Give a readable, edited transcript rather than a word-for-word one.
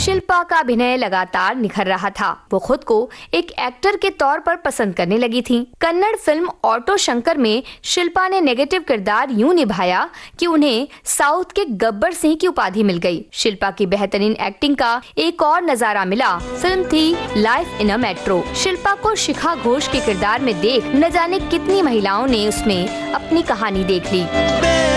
शिल्पा का अभिनय लगातार निखर रहा था। वो खुद को एक एक्टर के तौर पर पसंद करने लगी थी। कन्नड़ फिल्म ऑटो शंकर में शिल्पा ने नेगेटिव किरदार यूं निभाया कि उन्हें साउथ के गब्बर सिंह की उपाधि मिल गई। शिल्पा की बेहतरीन एक्टिंग का एक और नजारा मिला। फिल्म थी life in a metro. Shilpa को शिखा घोष के किरदार में देख न जाने कितनी महिलाओं ने उसमें अपनी कहानी देख ली।